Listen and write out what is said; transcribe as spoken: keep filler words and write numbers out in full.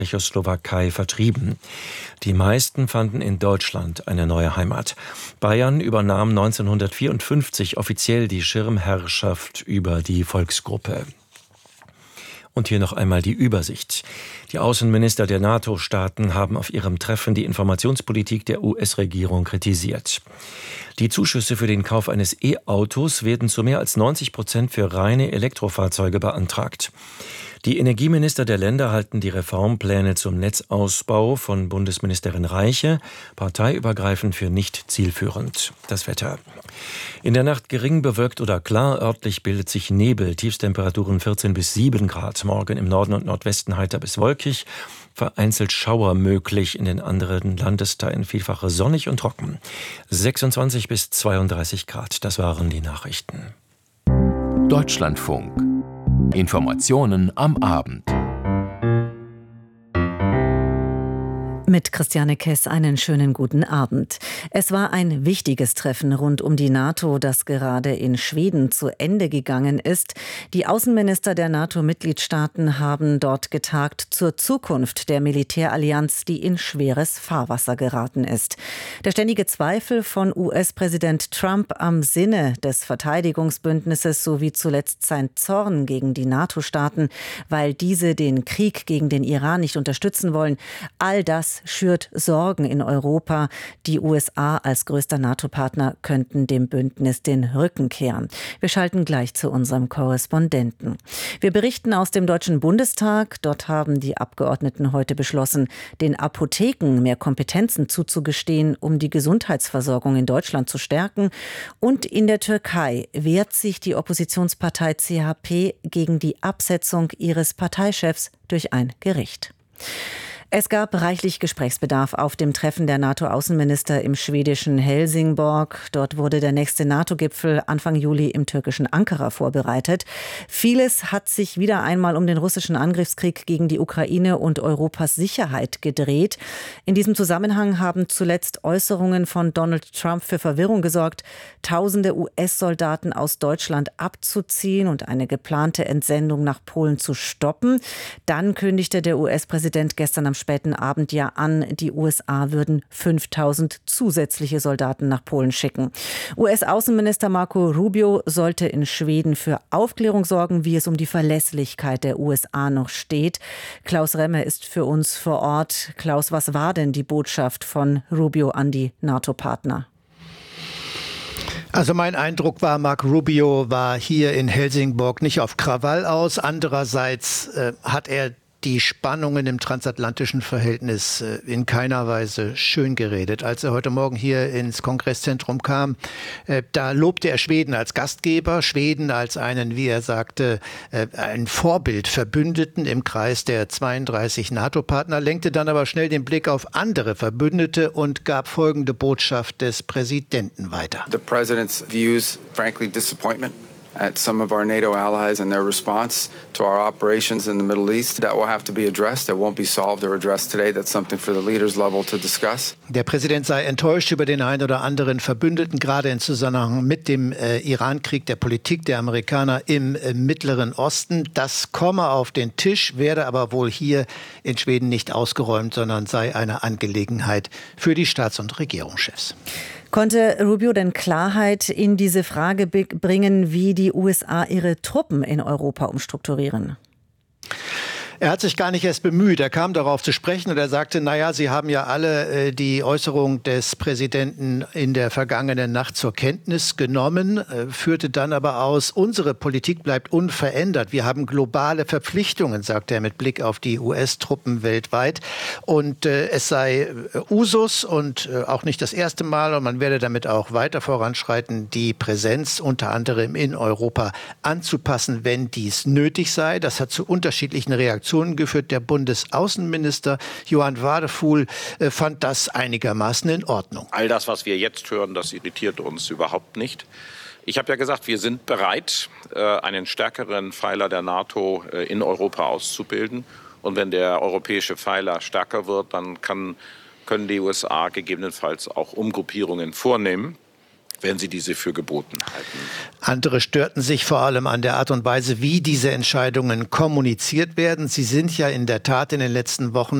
Tschechoslowakei vertrieben. Die meisten fanden in Deutschland eine neue Heimat. Bayern übernahm neunzehnhundertvierundfünfzig offiziell die Schirmherrschaft über die Volksgruppe. Und hier noch einmal die Übersicht. Die Außenminister der NATO-Staaten haben auf ihrem Treffen die Informationspolitik der U S-Regierung kritisiert. Die Zuschüsse für den Kauf eines E-Autos werden zu mehr als neunzig Prozent für reine Elektrofahrzeuge beantragt. Die Energieminister der Länder halten die Reformpläne zum Netzausbau von Bundesministerin Reiche parteiübergreifend für nicht zielführend. Das Wetter. In der Nacht gering bewölkt oder klar, örtlich bildet sich Nebel, Tiefstemperaturen vierzehn bis sieben Grad. Morgen im Norden und Nordwesten heiter bis wolkig, vereinzelt Schauer möglich, in den anderen Landesteilen vielfach sonnig und trocken. sechsundzwanzig bis zweiunddreißig Grad, das waren die Nachrichten. Deutschlandfunk. Informationen am Abend. Mit Christiane Kess einen schönen guten Abend. Es war ein wichtiges Treffen rund um die NATO, das gerade in Schweden zu Ende gegangen ist. Die Außenminister der NATO-Mitgliedstaaten haben dort getagt zur Zukunft der Militärallianz, die in schweres Fahrwasser geraten ist. Der ständige Zweifel von U S-Präsident Trump am Sinne des Verteidigungsbündnisses sowie zuletzt sein Zorn gegen die NATO-Staaten, weil diese den Krieg gegen den Iran nicht unterstützen wollen, all das schürt Sorgen in Europa. Die U S A als größter NATO-Partner könnten dem Bündnis den Rücken kehren. Wir schalten gleich zu unserem Korrespondenten. Wir berichten aus dem Deutschen Bundestag. Dort haben die Abgeordneten heute beschlossen, den Apotheken mehr Kompetenzen zuzugestehen, um die Gesundheitsversorgung in Deutschland zu stärken. Und in der Türkei wehrt sich die Oppositionspartei C H P gegen die Absetzung ihres Parteichefs durch ein Gericht. Es gab reichlich Gesprächsbedarf auf dem Treffen der NATO-Außenminister im schwedischen Helsingborg. Dort wurde der nächste NATO-Gipfel Anfang Juli im türkischen Ankara vorbereitet. Vieles hat sich wieder einmal um den russischen Angriffskrieg gegen die Ukraine und Europas Sicherheit gedreht. In diesem Zusammenhang haben zuletzt Äußerungen von Donald Trump für Verwirrung gesorgt, tausende U S-Soldaten aus Deutschland abzuziehen und eine geplante Entsendung nach Polen zu stoppen. Dann kündigte der U S-Präsident gestern am späten Abend ja an, die U S A würden fünftausend zusätzliche Soldaten nach Polen schicken. U S-Außenminister Marco Rubio sollte in Schweden für Aufklärung sorgen, wie es um die Verlässlichkeit der U S A noch steht. Klaus Remme ist für uns vor Ort. Klaus, was war denn die Botschaft von Rubio an die NATO-Partner? Also mein Eindruck war, Marco Rubio war hier in Helsingborg nicht auf Krawall aus. Andererseits äh, hat er die Spannungen im transatlantischen Verhältnis in keiner Weise schön geredet. Als er heute Morgen hier ins Kongresszentrum kam, da lobte er Schweden als Gastgeber, Schweden als einen, wie er sagte, ein Vorbild Verbündeten im Kreis der zweiunddreißig NATO-Partner, lenkte dann aber schnell den Blick auf andere Verbündete und gab folgende Botschaft des Präsidenten weiter. The president's views, frankly, disappointment at some of our NATO allies and their response to our operations in the Middle East. That will have to be addressed. That won't be solved or addressed today. That's something for the leaders level to discuss. Der Präsident sei enttäuscht über den ein oder anderen Verbündeten, gerade im Zusammenhang mit dem äh, Irankrieg, der Politik der Amerikaner im äh, Mittleren Osten. Das komme auf den Tisch, werde aber wohl hier in Schweden nicht ausgeräumt, sondern sei eine Angelegenheit für die Staats- und Regierungschefs. Konnte Rubio denn Klarheit in diese Frage bringen, wie die U S A ihre Truppen in Europa umstrukturieren? Er hat sich gar nicht erst bemüht. Er kam darauf zu sprechen und er sagte, naja, Sie haben ja alle äh, die Äußerung des Präsidenten in der vergangenen Nacht zur Kenntnis genommen, äh, führte dann aber aus, unsere Politik bleibt unverändert. Wir haben globale Verpflichtungen, sagte er mit Blick auf die U S-Truppen weltweit. Und äh, es sei äh, Usus und äh, auch nicht das erste Mal, und man werde damit auch weiter voranschreiten, die Präsenz unter anderem in Europa anzupassen, wenn dies nötig sei. Das hat zu unterschiedlichen Reaktionen geführt. Der Bundesaußenminister Johann Wadefuhl äh, fand das einigermaßen in Ordnung. All das, was wir jetzt hören, das irritiert uns überhaupt nicht. Ich habe ja gesagt, wir sind bereit, äh, einen stärkeren Pfeiler der NATO äh, in Europa auszubilden. Und wenn der europäische Pfeiler stärker wird, dann kann, können die U S A gegebenenfalls auch Umgruppierungen vornehmen. wenn sie diese für geboten halten. Andere störten sich vor allem an der Art und Weise, wie diese Entscheidungen kommuniziert werden. Sie sind ja in der Tat in den letzten Wochen